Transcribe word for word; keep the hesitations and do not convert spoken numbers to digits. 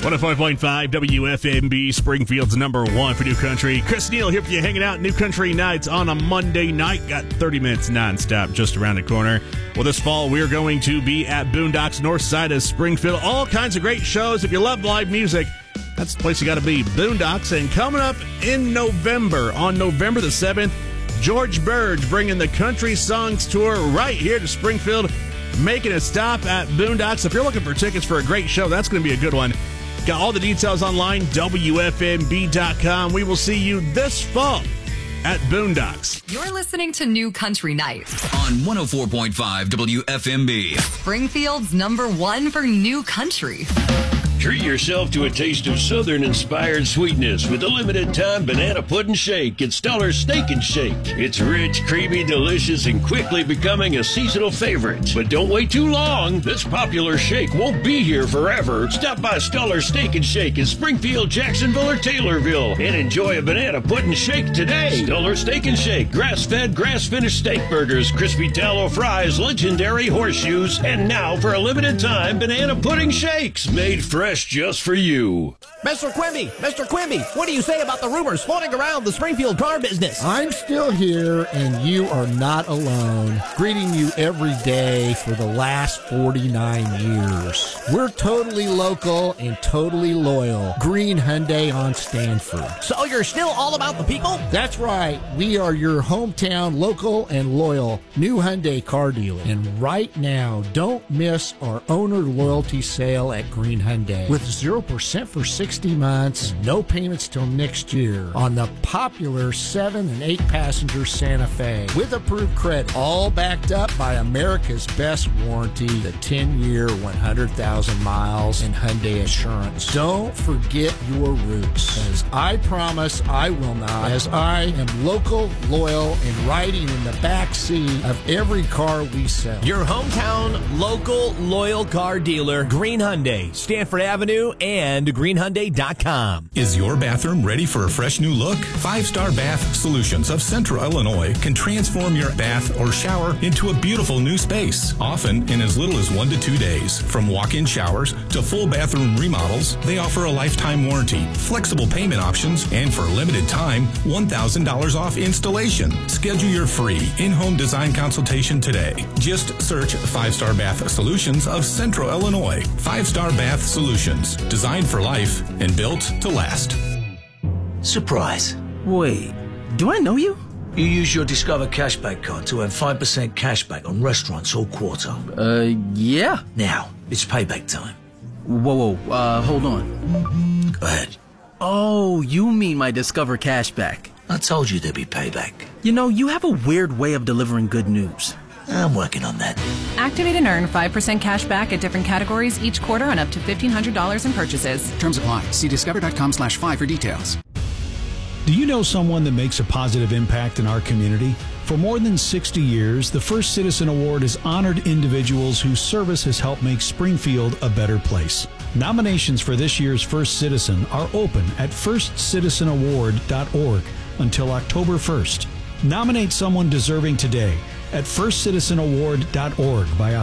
one oh four point five W F M B, Springfield's number one for New Country. Chris Neal here for you, hanging out New Country Nights on a Monday night. Got thirty minutes nonstop just around the corner. Well, this fall, we're going to be at Boondocks, north side of Springfield. All kinds of great shows. If you love live music, that's the place you got to be, Boondocks. And coming up in November, on November the seventh, George Burge bringing the Country Songs Tour right here to Springfield, making a stop at Boondocks. If you're looking for tickets for a great show, that's going to be a good one. Got all the details online, W F M B dot com. We will see you this fall at Boondocks. You're listening to New Country Nights on one oh four point five W F M B, Springfield's number one for New Country. Treat yourself to a taste of Southern-inspired sweetness with a limited-time banana pudding shake at Stellar Steak and Shake. It's rich, creamy, delicious, and quickly becoming a seasonal favorite. But don't wait too long. This popular shake won't be here forever. Stop by Stellar Steak and Shake in Springfield, Jacksonville, or Taylorville and enjoy a banana pudding shake today. Stellar Steak and Shake, grass-fed, grass-finished steak burgers, crispy tallow fries, legendary horseshoes, and now for a limited time, banana pudding shakes made fresh just for you. Mister Quimby, Mister Quimby, what do you say about the rumors floating around the Springfield car business? I'm still here, and you are not alone. Greeting you every day for the last forty-nine years. We're totally local and totally loyal. Green Hyundai on Stanford. So you're still all about the people? That's right. We are your hometown local and loyal new Hyundai car dealer. And right now, don't miss our owner loyalty sale at Green Hyundai. With zero percent for sixty months, no payments till next year on the popular seven and eight passenger Santa Fe. With approved credit, all backed up by America's best warranty, the ten year, one hundred thousand miles and Hyundai Assurance. Don't forget your roots, as I promise I will not, as I am local, loyal, and riding in the back seat of every car we sell. Your hometown, local, loyal car dealer, Green Hyundai, Stanford Avenue, and green hyundai dot com. Is your bathroom ready for a fresh new look? Five Star Bath Solutions of Central Illinois can transform your bath or shower into a beautiful new space, often in as little as one to two days. From walk-in showers to full bathroom remodels, they offer a lifetime warranty, flexible payment options, and for a limited time, one thousand dollars off installation. Schedule your free in-home design consultation today. Just search Five Star Bath Solutions of Central Illinois. Five Star Bath Solutions, designed for life and built to last. Surprise. Wait, do I know you? You use your Discover Cashback card to earn five percent cashback on restaurants all quarter. Uh, yeah. Now, it's payback time. Whoa, whoa, uh, hold on. Go ahead. Oh, you mean my Discover Cashback. I told you there'd be payback. You know, you have a weird way of delivering good news. I'm working on that. Activate and earn five percent cash back at different categories each quarter on up to fifteen hundred dollars in purchases. Terms apply. See discover dot com slash five for details. Do you know someone that makes a positive impact in our community? For more than sixty years, the First Citizen Award has honored individuals whose service has helped make Springfield a better place. Nominations for this year's First Citizen are open at first citizen award dot org until October first. Nominate someone deserving today at first citizen award dot org by